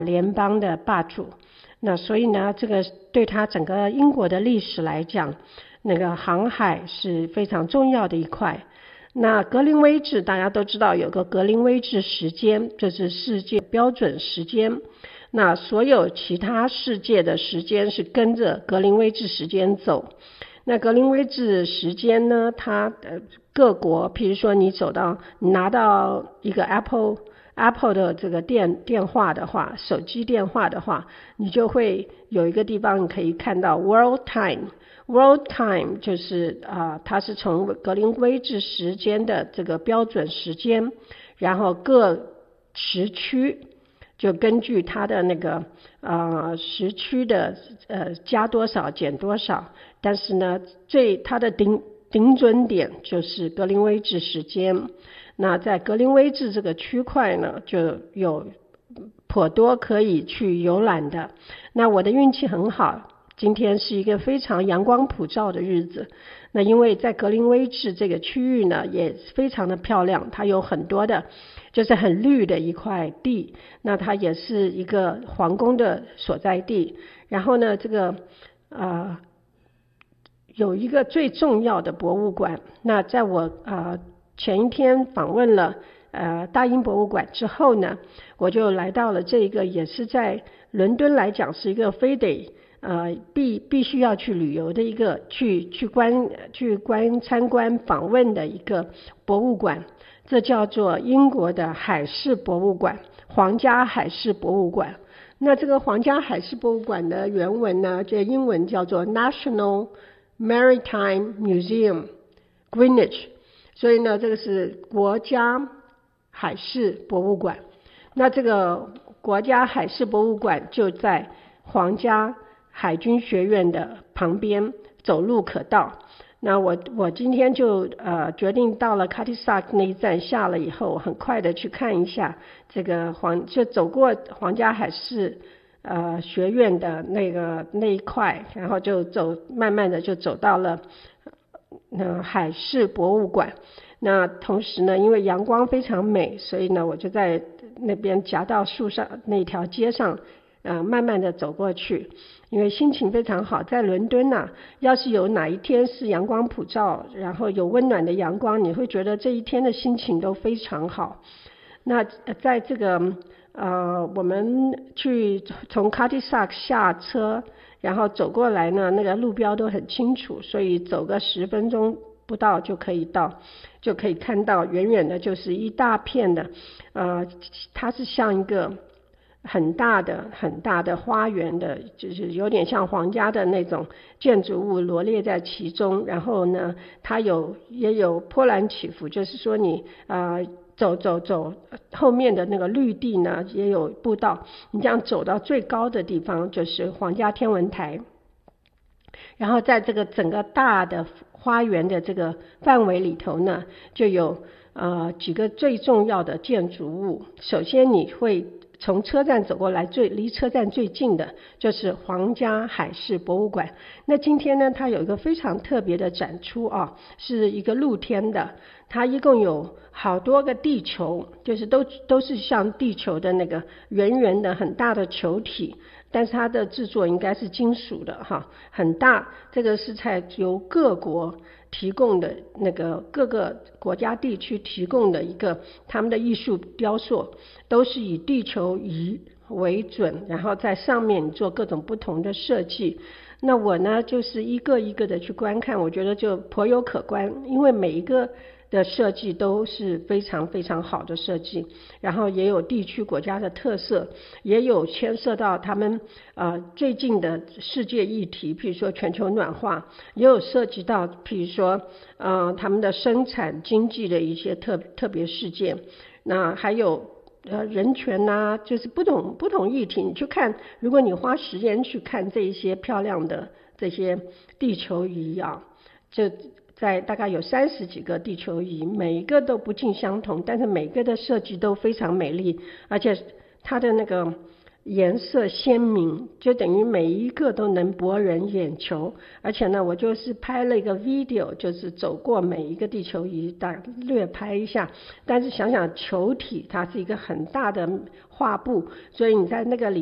联邦的霸主。那所以呢，这个对他整个英国的历史来讲，那个航海是非常重要的一块。那格林威治大家都知道有个格林威治时间，这是世界标准时间。那所有其他世界的时间是跟着格林威治时间走。那格林威治时间呢，它各国，譬如说你拿到一个 Apple 的这个电话的话，手机电话的话，你就会有一个地方你可以看到 World Time。World Time 就是它是从格林威治时间的这个标准时间，然后各时区就根据它的那个时区的加多少减多少，但是呢它的顶准点就是格林威治时间。那在格林威治这个区块呢，就有颇多可以去游览的。那我的运气很好，今天是一个非常阳光普照的日子。那因为在格林威治这个区域呢也非常的漂亮，它有很多的就是很绿的一块地，那它也是一个皇宫的所在地。然后呢这个有一个最重要的博物馆。那在我前一天访问了大英博物馆之后呢，我就来到了这个也是在伦敦来讲是一个非得必须要去旅游的一个去参观访问的一个博物馆，这叫做英国的海事博物馆，皇家海事博物馆。那这个皇家海事博物馆的原文呢，这英文叫做 National Maritime Museum Greenwich， 所以呢这个是国家海事博物馆。那这个国家海事博物馆就在皇家海军学院的旁边，走路可到。那我今天就决定到了 Cutty-Sark 那一站下了以后，很快的去看一下这个就走过皇家海事学院的那一块，然后就慢慢的就走到了海事博物馆。那同时呢，因为阳光非常美，所以呢我就在那边夹道树上那条街上慢慢的走过去，因为心情非常好。在伦敦要是有哪一天是阳光普照，然后有温暖的阳光，你会觉得这一天的心情都非常好。那在这个我们从 Cutty-Sark 下车，然后走过来呢，那个路标都很清楚，所以走个10分钟不到就可以看到，远远的就是一大片的它是像一个很大的花园的，就是有点像皇家的那种建筑物罗列在其中。然后呢它也有波澜起伏，就是说你走后面的那个绿地呢也有步道，你这样走到最高的地方就是皇家天文台。然后在这个整个大的花园的这个范围里头呢，就有几个最重要的建筑物。首先你会从车站走过来，离车站最近的就是皇家海事博物馆。那今天呢它有一个非常特别的展出是一个露天的，它一共有好多个地球，就是都是像地球的那个圆圆的很大的球体，但是它的制作应该是金属的很大。这个是由各国提供的那个各个国家地区提供的一个他们的艺术雕塑，都是以地球仪为准，然后在上面做各种不同的设计。那我呢就是一个一个的去观看，我觉得就颇有可观，因为每一个的设计都是非常非常好的设计，然后也有地区国家的特色，也有牵涉到他们最近的世界议题，譬如说全球暖化，也有涉及到譬如说他们的生产经济的一些特别事件。那还有人权就是不同议题，你去看，如果你花时间去看这一些漂亮的这些地球仪就在大概有30几个地球仪，每一个都不尽相同，但是每个的设计都非常美丽，而且它的那个颜色鲜明，就等于每一个都能博人眼球。而且呢，我就是拍了一个 video， 就是走过每一个地球仪，略拍一下。但是想想球体它是一个很大的画布，所以你在那个里